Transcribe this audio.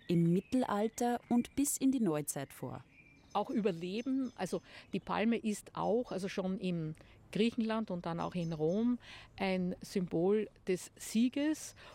im Mittelalter und bis in die Neuzeit vor. Auch Überleben, also die Palme ist auch, also schon in Griechenland und dann auch in Rom, ein Symbol des Sieges